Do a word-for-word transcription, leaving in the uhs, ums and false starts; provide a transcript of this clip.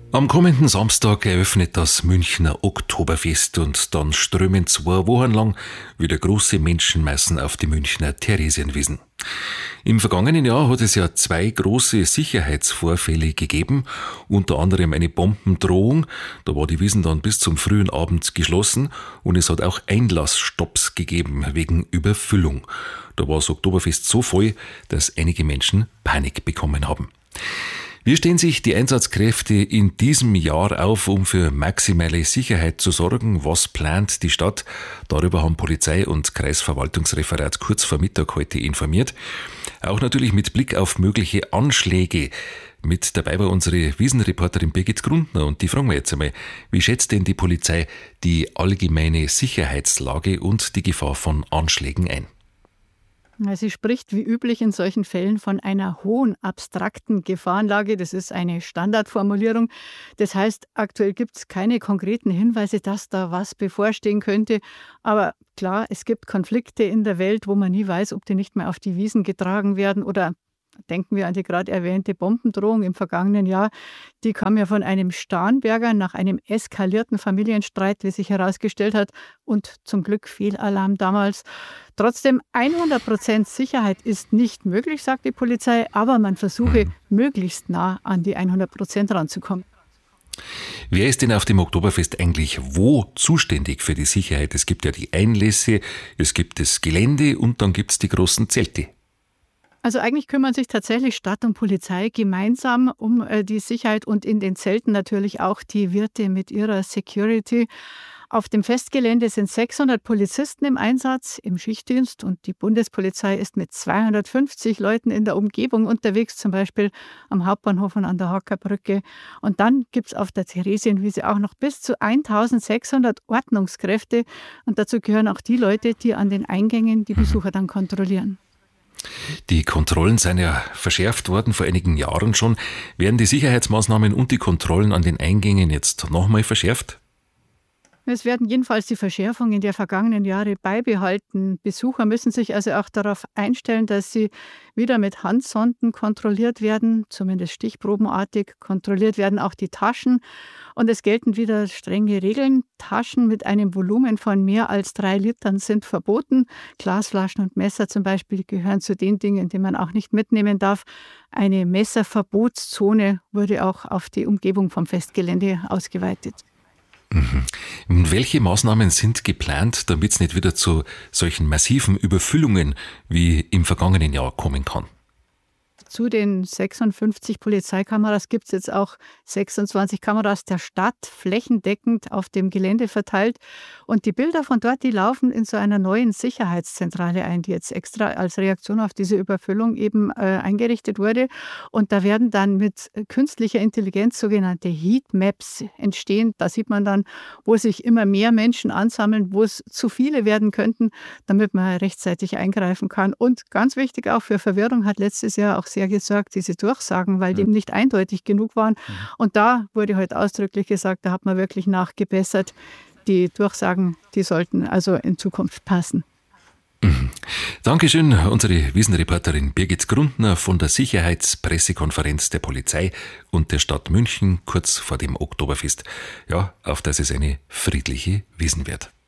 Am kommenden Samstag eröffnet das Münchner Oktoberfest und dann strömen zwei Wochen lang wieder große Menschenmassen auf die Münchner Theresienwiesen. Im vergangenen Jahr hat es ja zwei große Sicherheitsvorfälle gegeben, unter anderem eine Bombendrohung. Da war die Wiesn dann bis zum frühen Abend geschlossen und es hat auch Einlassstopps gegeben wegen Überfüllung. Da war das Oktoberfest so voll, dass einige Menschen Panik bekommen haben. Wie stehen sich die Einsatzkräfte in diesem Jahr auf, um für maximale Sicherheit zu sorgen? Was plant die Stadt? Darüber haben Polizei und Kreisverwaltungsreferat kurz vor Mittag heute informiert. Auch natürlich mit Blick auf mögliche Anschläge. Mit dabei war unsere Wiesenreporterin Birgit Grundner und die fragen wir jetzt einmal, wie schätzt denn die Polizei die allgemeine Sicherheitslage und die Gefahr von Anschlägen ein? Sie spricht wie üblich in solchen Fällen von einer hohen abstrakten Gefahrenlage. Das ist eine Standardformulierung. Das heißt, aktuell gibt es keine konkreten Hinweise, dass da was bevorstehen könnte. Aber klar, es gibt Konflikte in der Welt, wo man nie weiß, ob die nicht mehr auf die Wiesen getragen werden. Oder denken wir an die gerade erwähnte Bombendrohung im vergangenen Jahr. Die kam ja von einem Starnberger nach einem eskalierten Familienstreit, wie sich herausgestellt hat. Und zum Glück Fehlalarm damals. Trotzdem, hundert Prozent Sicherheit ist nicht möglich, sagt die Polizei, aber man versuche, möglichst nah an die hundert Prozent ranzukommen. Wer ist denn auf dem Oktoberfest eigentlich wo zuständig für die Sicherheit? Es gibt ja die Einlässe, es gibt das Gelände und dann gibt es die großen Zelte. Also eigentlich kümmern sich tatsächlich Stadt und Polizei gemeinsam um äh, die Sicherheit und in den Zelten natürlich auch die Wirte mit ihrer Security. Auf dem Festgelände sind sechshundert Polizisten im Einsatz, im Schichtdienst, und die Bundespolizei ist mit zweihundertfünfzig Leuten in der Umgebung unterwegs, zum Beispiel am Hauptbahnhof und an der Hackerbrücke. Und dann gibt es auf der Theresienwiese auch noch bis zu eintausendsechshundert Ordnungskräfte, und dazu gehören auch die Leute, die an den Eingängen die Besucher dann kontrollieren. Die Kontrollen sind ja verschärft worden vor einigen Jahren schon. Werden die Sicherheitsmaßnahmen und die Kontrollen an den Eingängen jetzt nochmal verschärft? Es werden jedenfalls die Verschärfungen der vergangenen Jahre beibehalten. Besucher müssen sich also auch darauf einstellen, dass sie wieder mit Handsonden kontrolliert werden, zumindest stichprobenartig. Kontrolliert werden auch die Taschen. Und es gelten wieder strenge Regeln. Taschen mit einem Volumen von mehr als drei Litern sind verboten. Glasflaschen und Messer zum Beispiel gehören zu den Dingen, die man auch nicht mitnehmen darf. Eine Messerverbotszone wurde auch auf die Umgebung vom Festgelände ausgeweitet. Mhm. Welche Maßnahmen sind geplant, damit es nicht wieder zu solchen massiven Überfüllungen wie im vergangenen Jahr kommen kann? Zu den sechsundfünfzig Polizeikameras gibt es jetzt auch sechsundzwanzig Kameras der Stadt, flächendeckend auf dem Gelände verteilt. Und die Bilder von dort, die laufen in so einer neuen Sicherheitszentrale ein, die jetzt extra als Reaktion auf diese Überfüllung eben äh, eingerichtet wurde. Und da werden dann mit künstlicher Intelligenz sogenannte Heatmaps entstehen. Da sieht man dann, wo sich immer mehr Menschen ansammeln, wo es zu viele werden könnten, damit man rechtzeitig eingreifen kann. Und ganz wichtig auch für Verwirrung hat letztes Jahr auch sehr gesorgt, diese Durchsagen, weil die eben nicht eindeutig genug waren. Und da wurde heute ausdrücklich gesagt, da hat man wirklich nachgebessert. Die Durchsagen, die sollten also in Zukunft passen. Mhm. Dankeschön, unsere Wiesenreporterin Birgit Grundner von der Sicherheitspressekonferenz der Polizei und der Stadt München kurz vor dem Oktoberfest. Ja, auf dass es eine friedliche Wiesn wird.